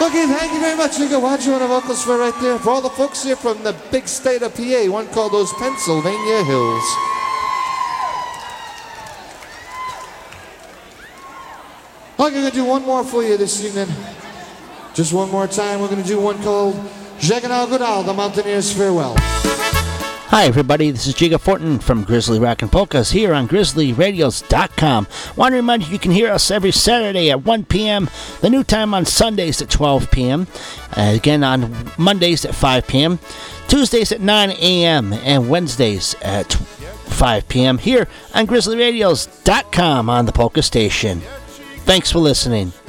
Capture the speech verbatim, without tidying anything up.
Okay, thank you very much. You got Roger on the vocals for right there. For all the folks here from the big state of P A, one called those Pennsylvania Hills. Okay, we're going to do one more for you this evening. Just one more time. We're going to do one called Jaganal Godal, the Mountaineer's Farewell. Hi everybody, this is Jiga Fortin from Grizzly Rock and Polkas here on Grizzly Radios dot com. Want to remind you you can hear us every Saturday at one p.m., the new time on Sundays at twelve p.m., uh, again on Mondays at five p.m., Tuesdays at nine a.m., and Wednesdays at five p.m. here on Grizzly Radios dot com on the Polka Station. Thanks for listening.